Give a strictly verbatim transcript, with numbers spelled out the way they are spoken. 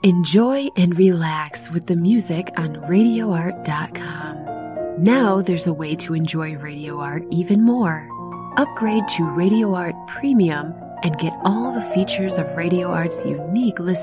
Enjoy and relax with the music on radio art dot com. Now there's a way to enjoy Radio Art even more. Upgrade to Radio Art Premium and get all the features of Radio Art's unique list